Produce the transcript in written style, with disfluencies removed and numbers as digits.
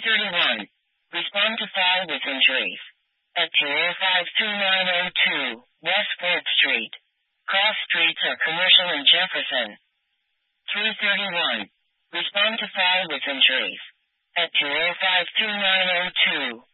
331. Respond to file with injuries. At 205-2902 West 4th Street. Cross streets are Commercial and Jefferson. 331. Respond to file with injuries. At 205-2902